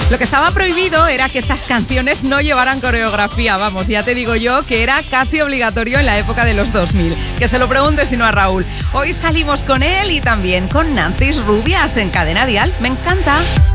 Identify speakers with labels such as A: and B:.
A: Lo que estaba prohibido era que estas canciones no llevaran coreografía. Vamos, ya te digo yo que era casi obligatorio en la época de los 2000. Que se lo pregunte si no a Raúl. Hoy salimos con él y también con Nancy Rubias en Cadena Dial. Me encanta.